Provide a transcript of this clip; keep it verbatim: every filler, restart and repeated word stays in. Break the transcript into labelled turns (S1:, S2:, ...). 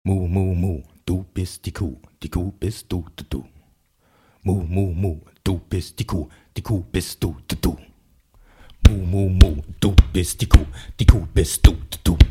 S1: Mu, mu, mu, du bist die Kuh, die Kuh bist du, du, du. Mu, mu, mu, du bist die Kuh, die Kuh bist du, du, du. Mu, mu, mu, du bist die Kuh, die Kuh bist du, du, du.